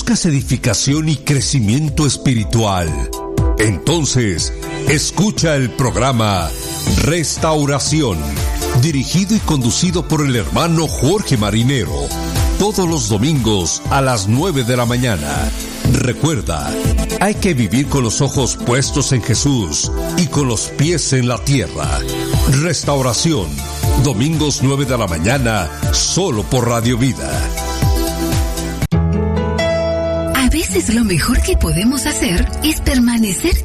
¿Buscas edificación y crecimiento espiritual? Entonces, escucha el programa Restauración, dirigido y conducido por el hermano Jorge Marinero, todos los domingos a las 9 de la mañana. Recuerda, hay que vivir con los ojos puestos en Jesús y con los pies en la tierra. Restauración, domingos 9 de la mañana, solo por Radio Vida. A veces lo mejor que podemos hacer es permanecer